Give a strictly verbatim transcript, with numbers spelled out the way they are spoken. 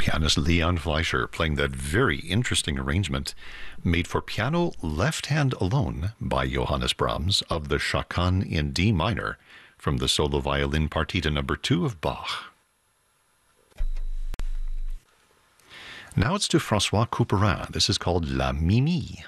pianist Leon Fleischer playing that very interesting arrangement made for piano left hand alone by Johannes Brahms of the Chaconne in D minor from the solo violin partita number two of Bach. Now it's to Francois Couperin. This is called La Mimi.